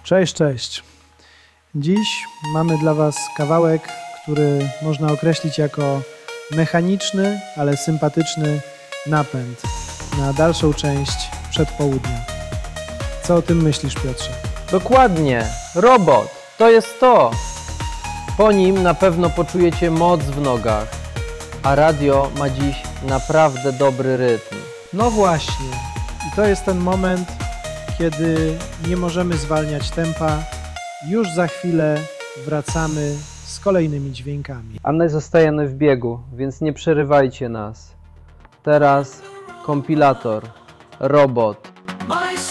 Cześć, cześć. Dziś mamy dla Was kawałek, który można określić jako mechaniczny, ale sympatyczny napęd na dalszą część przedpołudnia. Co o tym myślisz, Piotrze? Dokładnie, robot, to jest to. Po nim na pewno poczujecie moc w nogach, a radio ma dziś naprawdę dobry rytm. No właśnie. I to jest ten moment, kiedy nie możemy zwalniać tempa. Już za chwilę wracamy z kolejnymi dźwiękami. A my zostajemy w biegu, więc nie przerywajcie nas. Teraz kompilator, robot.